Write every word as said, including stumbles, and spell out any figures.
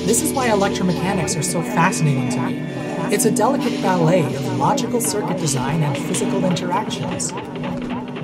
This is why electromechanics are so fascinating to me. It's a delicate ballet of logical circuit design and physical interactions.